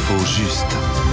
L'info juste.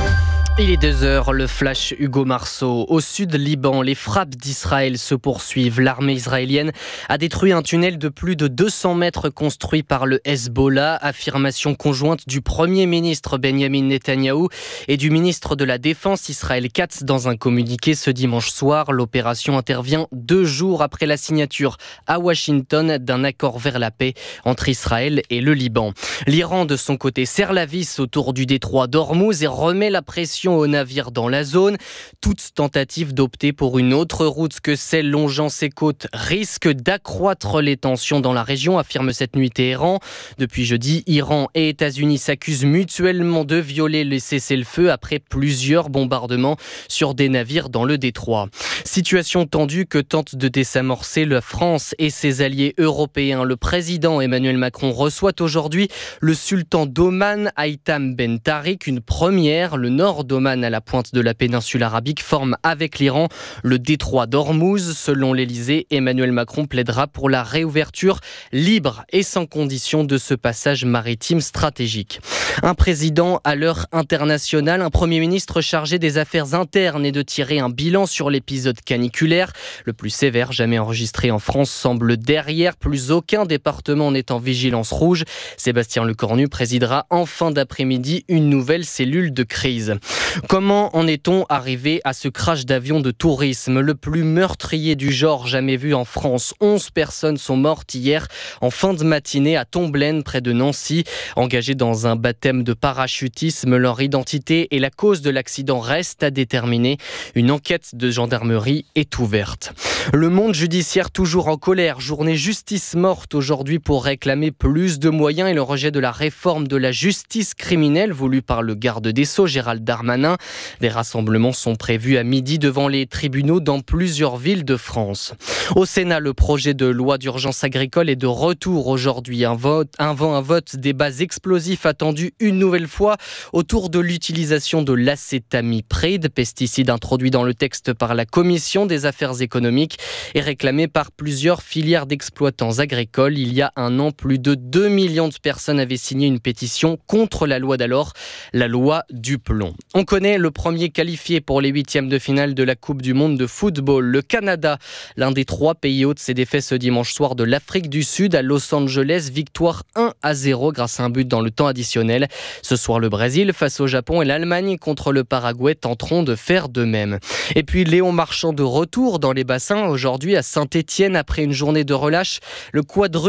Il est 2h, le flash Hugo Marceau. Au sud Liban, les frappes d'Israël se poursuivent. L'armée israélienne a détruit un tunnel de plus de 200 mètres construit par le Hezbollah. Affirmation conjointe du Premier ministre Benjamin Netanyahou et du ministre de la Défense Israël Katz dans un communiqué ce dimanche soir. L'opération intervient 2 jours après la signature à Washington d'un accord vers la paix entre Israël et le Liban. L'Iran, de son côté, serre la vis autour du détroit d'Ormuz et remet la pression aux navires dans la zone. Toute tentative d'opter pour une autre route que celle longeant ses côtes risque d'accroître les tensions dans la région, affirme cette nuit Téhéran. Depuis jeudi, Iran et États-Unis s'accusent mutuellement de violer les cessez-le-feu après plusieurs bombardements sur des navires dans le détroit. Situation tendue que tente de désamorcer la France et ses alliés européens. Le président Emmanuel Macron reçoit aujourd'hui le sultan d'Oman, Haitham Ben Tarik, une première. Le nord d'Oman, à la pointe de la péninsule arabique, forme avec l'Iran le détroit d'Ormuz. Selon l'Elysée, Emmanuel Macron plaidera pour la réouverture libre et sans condition de ce passage maritime stratégique. Un président à l'heure internationale, un premier ministre chargé des affaires internes et de tirer un bilan sur l'épisode caniculaire. Le plus sévère jamais enregistré en France semble derrière. Plus aucun département n'est en vigilance rouge. Sébastien Lecornu présidera en fin d'après-midi une nouvelle cellule de crise. Comment en est-on arrivé à ce crash d'avion de tourisme, le plus meurtrier du genre jamais vu en France? 11 personnes sont mortes hier en fin de matinée à Tomblaine, près de Nancy. Engagées dans un baptême de parachutisme, leur identité et la cause de l'accident restent à déterminer. Une enquête de gendarmerie est ouverte. Le monde judiciaire toujours en colère. Journée justice morte aujourd'hui pour réclamer plus de moyens et le rejet de la réforme de la justice criminelle voulue par le garde des Sceaux, Gérald Darmanin. Des rassemblements sont prévus à midi devant les tribunaux dans plusieurs villes de France. Au Sénat, le projet de loi d'urgence agricole est de retour aujourd'hui. Un vote, débats explosifs attendu une nouvelle fois autour de l'utilisation de l'acétamipride, pesticide introduit dans le texte par la Commission des affaires économiques et réclamé par plusieurs filières d'exploitants agricoles. Il y a un an, plus de 2 millions de personnes avaient signé une pétition contre la loi d'alors, la loi du plomb. On connaît le premier qualifié pour les 8e de finale de la Coupe du Monde de football. Le Canada, l'un des 3 pays hôtes, s'est défait ce dimanche soir de l'Afrique du Sud à Los Angeles. Victoire 1-0 grâce à un but dans le temps additionnel. Ce soir, le Brésil face au Japon et l'Allemagne contre le Paraguay tenteront de faire de même. Et puis Léon Marchand de retour dans les bassins aujourd'hui à Saint-Étienne après une journée de relâche. Le quadruple